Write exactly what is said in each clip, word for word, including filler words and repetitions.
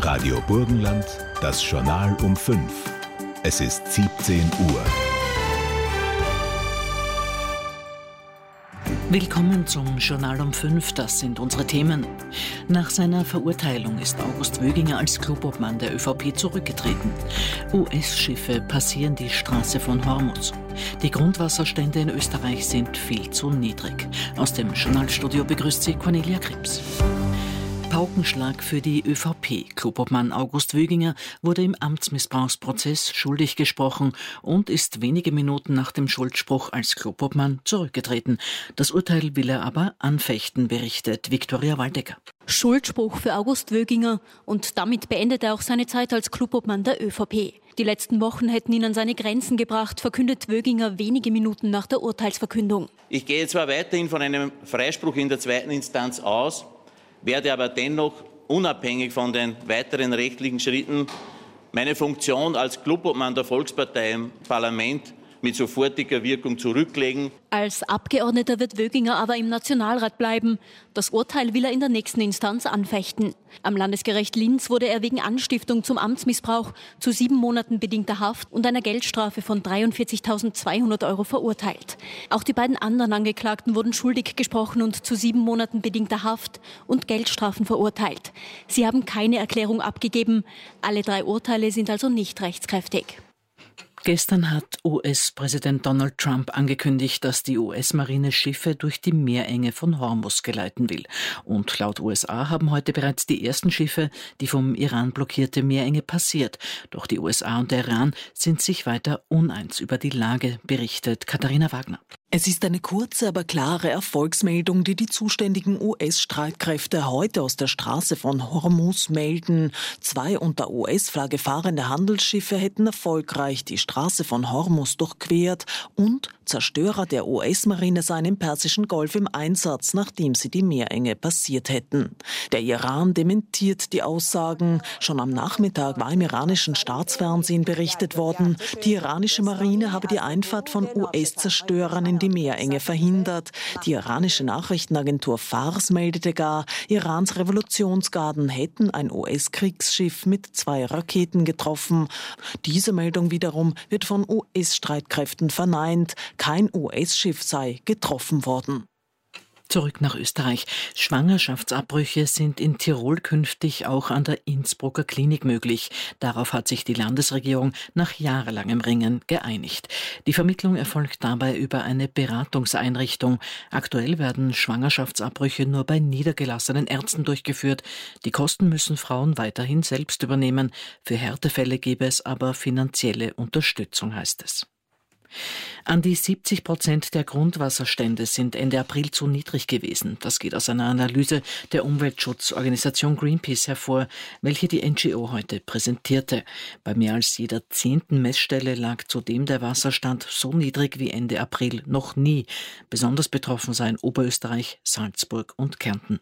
Radio Burgenland, das Journal um fünf. Es ist siebzehn Uhr. Willkommen zum Journal um fünf, das sind unsere Themen. Nach seiner Verurteilung ist August Wöginger als Clubobmann der ÖVP zurückgetreten. U S-Schiffe passieren die Straße von Hormuz. Die Grundwasserstände in Österreich sind viel zu niedrig. Aus dem Journalstudio begrüßt sie Cornelia Krebs. Paukenschlag für die ÖVP. Clubobmann August Wöginger wurde im Amtsmissbrauchsprozess schuldig gesprochen und ist wenige Minuten nach dem Schuldspruch als Clubobmann zurückgetreten. Das Urteil will er aber anfechten, berichtet Viktoria Waldecker. Schuldspruch für August Wöginger und damit beendet er auch seine Zeit als Clubobmann der ÖVP. Die letzten Wochen hätten ihn an seine Grenzen gebracht, verkündet Wöginger wenige Minuten nach der Urteilsverkündung. Ich gehe zwar weiterhin von einem Freispruch in der zweiten Instanz aus, werde aber dennoch unabhängig von den weiteren rechtlichen Schritten meine Funktion als Clubobmann der Volkspartei im Parlament mit sofortiger Wirkung zurücklegen. Als Abgeordneter wird Wöginger aber im Nationalrat bleiben. Das Urteil will er in der nächsten Instanz anfechten. Am Landesgericht Linz wurde er wegen Anstiftung zum Amtsmissbrauch zu sieben Monaten bedingter Haft und einer Geldstrafe von dreiundvierzigtausendzweihundert Euro verurteilt. Auch die beiden anderen Angeklagten wurden schuldig gesprochen und zu sieben Monaten bedingter Haft und Geldstrafen verurteilt. Sie haben keine Erklärung abgegeben. Alle drei Urteile sind also nicht rechtskräftig. Gestern hat U S-Präsident Donald Trump angekündigt, dass die U S-Marine Schiffe durch die Meerenge von Hormuz geleiten will. Und laut U S A haben heute bereits die ersten Schiffe die vom Iran blockierte Meerenge passiert. Doch die U S A und der Iran sind sich weiter uneins über die Lage, berichtet Katharina Wagner. Es ist eine kurze, aber klare Erfolgsmeldung, die die zuständigen U S-Streitkräfte heute aus der Straße von Hormuz melden. Zwei unter U S-Flagge fahrende Handelsschiffe hätten erfolgreich die Straße von Hormuz durchquert und Zerstörer der U S-Marine seien im Persischen Golf im Einsatz, nachdem sie die Meerenge passiert hätten. Der Iran dementiert die Aussagen. Schon am Nachmittag war im iranischen Staatsfernsehen berichtet worden, die iranische Marine habe die Einfahrt von U S-Zerstörern in die Meerenge verhindert. Die iranische Nachrichtenagentur Fars meldete gar, Irans Revolutionsgarden hätten ein U S-Kriegsschiff mit zwei Raketen getroffen. Diese Meldung wiederum wird von U S-Streitkräften verneint. Kein U S-Schiff sei getroffen worden. Zurück nach Österreich. Schwangerschaftsabbrüche sind in Tirol künftig auch an der Innsbrucker Klinik möglich. Darauf hat sich die Landesregierung nach jahrelangem Ringen geeinigt. Die Vermittlung erfolgt dabei über eine Beratungseinrichtung. Aktuell werden Schwangerschaftsabbrüche nur bei niedergelassenen Ärzten durchgeführt. Die Kosten müssen Frauen weiterhin selbst übernehmen. Für Härtefälle gäbe es aber finanzielle Unterstützung, heißt es. An die siebzig Prozent der Grundwasserstände sind Ende April zu niedrig gewesen. Das geht aus einer Analyse der Umweltschutzorganisation Greenpeace hervor, welche die N G O heute präsentierte. Bei mehr als jeder zehnten Messstelle lag zudem der Wasserstand so niedrig wie Ende April noch nie. Besonders betroffen seien Oberösterreich, Salzburg und Kärnten.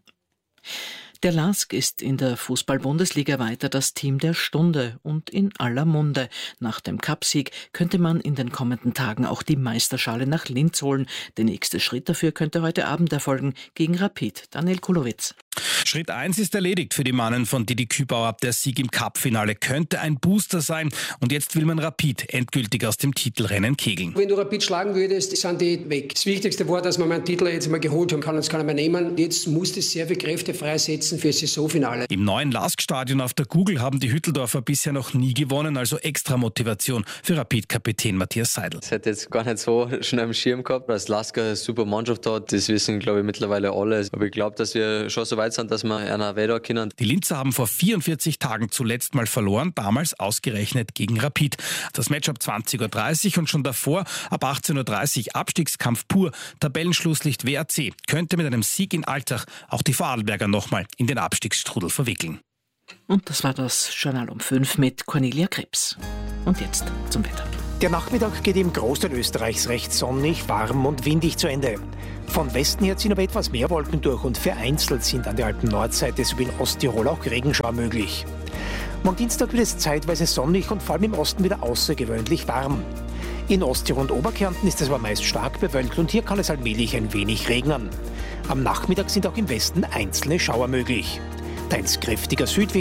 Der LASK ist in der Fußball-Bundesliga weiter das Team der Stunde und in aller Munde. Nach dem Cupsieg könnte man in den kommenden Tagen auch die Meisterschale nach Linz holen. Der nächste Schritt dafür könnte heute Abend erfolgen gegen Rapid. Daniel Kulowitz. Schritt eins ist erledigt für die Mannen von Didi Kübauer. Der Sieg im Cup-Finale könnte ein Booster sein. Und jetzt will man Rapid endgültig aus dem Titelrennen kegeln. Wenn du Rapid schlagen würdest, sind die weg. Das Wichtigste war, dass man meinen Titel jetzt mal geholt haben kann. Das kann man nehmen. Jetzt muss es sehr viel Kräfte freisetzen für das Saisonfinale. Im neuen LASK-Stadion auf der Google haben die Hütteldorfer bisher noch nie gewonnen. Also extra Motivation für Rapid-Kapitän Matthias Seidel. Das hätte jetzt gar nicht so schnell im Schirm gehabt, dass LASK eine super Mannschaft hat. Das wissen, glaube ich, mittlerweile alle. Aber ich glaube, dass wir schon so weit sind, dass wir einer weiter können. Die Linzer haben vor vierundvierzig Tagen zuletzt mal verloren, damals ausgerechnet gegen Rapid. Das Match ab zwanzig Uhr dreißig und schon davor ab achtzehn Uhr dreißig Abstiegskampf pur. Tabellenschlusslicht W A C könnte mit einem Sieg in Altach auch die Vorarlberger nochmal in den Abstiegsstrudel verwickeln. Und das war das Journal um fünf mit Cornelia Krebs. Und jetzt zum Wetter. Der Nachmittag geht im Großteil Österreichs recht sonnig, warm und windig zu Ende. Von Westen her ziehen aber etwas mehr Wolken durch und vereinzelt sind an der Alpen-Nordseite sowie in Osttirol auch Regenschauer möglich. Morgen Dienstag wird es zeitweise sonnig und vor allem im Osten wieder außergewöhnlich warm. In Osttirol und Oberkärnten ist es aber meist stark bewölkt und hier kann es allmählich ein wenig regnen. Am Nachmittag sind auch im Westen einzelne Schauer möglich. Teils kräftiger Südwind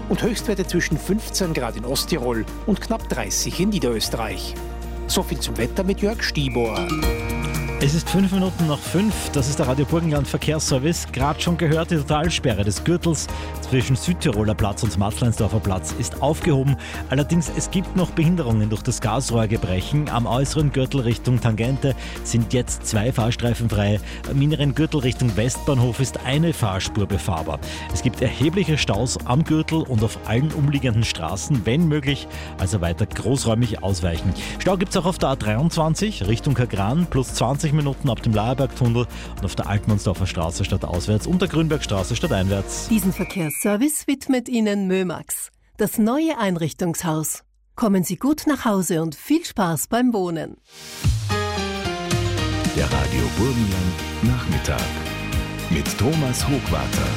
und Höchstwerte zwischen fünfzehn Grad in Osttirol und knapp dreißig in Niederösterreich. So viel zum Wetter mit Jörg Stibor. Es ist fünf Minuten nach fünf, das ist der Radio Burgenland Verkehrsservice. Gerade schon gehört, die Totalsperre des Gürtels zwischen Südtiroler Platz und Matzleinsdorfer Platz ist aufgehoben. Allerdings, es gibt noch Behinderungen durch das Gasrohrgebrechen. Am äußeren Gürtel Richtung Tangente sind jetzt zwei Fahrstreifen frei. Am inneren Gürtel Richtung Westbahnhof ist eine Fahrspur befahrbar. Es gibt erhebliche Staus am Gürtel und auf allen umliegenden Straßen, wenn möglich, also weiter großräumig ausweichen. Stau gibt es auch auf der A dreiundzwanzig Richtung Kagran, plus zwanzig Minuten ab dem Laerbergtunnel und auf der Altmannsdorfer Straße stadtauswärts und der Grünbergstraße stadteinwärts. Diesen Verkehrsservice widmet Ihnen Mömax, das neue Einrichtungshaus. Kommen Sie gut nach Hause und viel Spaß beim Wohnen. Der Radio Burgenland Nachmittag mit Thomas Hochwarter.